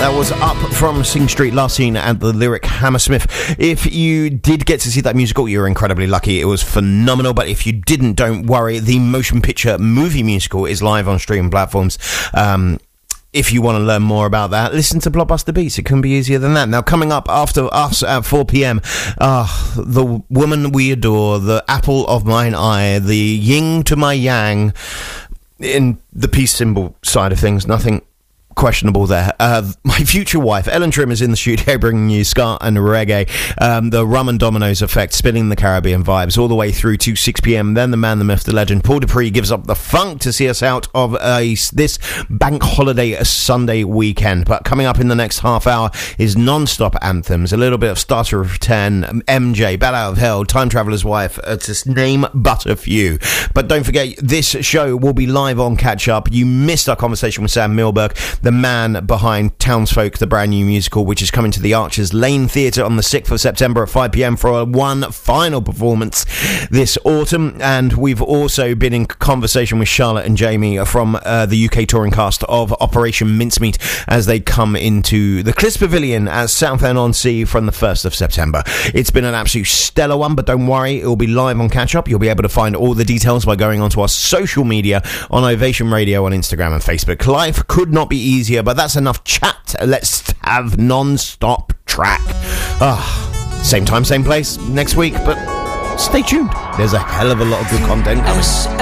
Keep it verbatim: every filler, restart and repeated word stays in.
That was Up from Sing Street, last seen at the Lyric Hammersmith. If you did get to see that musical, you're incredibly lucky. It was phenomenal. But if you didn't, don't worry. The motion picture movie musical is live on streaming platforms. Um... If you want to learn more about that, listen to Blockbuster Beats. It couldn't be easier than that. Now, coming up after us at four p.m, uh, the woman we adore, the apple of mine eye, the yin to my yang, in the peace symbol side of things, nothing questionable there. Uh, my future wife, Ellen Trim, is in the studio bringing you ska and reggae, um, the Rum and Dominoes effect, spinning the Caribbean vibes all the way through to six p.m. Then the man, the myth, the legend, Paul Dupree gives up the funk to see us out of a, this bank holiday Sunday weekend. But coming up in the next half hour is non-stop anthems, a little bit of Starter of ten, M J, Bat Out of Hell, Time Traveler's Wife, uh, to name but a few. But don't forget, this show will be live on Catch Up. You missed our conversation with Sam Milberg, the man behind Townsfolk, the brand new musical, which is coming to the Archers Lane Theatre on the sixth of September at five p.m. for a one final performance this autumn. And we've also been in conversation with Charlotte and Jamie from uh, the U K touring cast of Operation Mincemeat as they come into the Cliss Pavilion at Southend-on-Sea from the first of September. It's been an absolute stellar one, but don't worry, it will be live on Catch Up. You'll be able to find all the details by going onto our social media on Ovation Radio on Instagram and Facebook. Life could not be easier. Easier, but that's enough chat. Let's have non-stop track. Ah, same time, same place next week, but stay tuned. There's a hell of a lot of good content coming.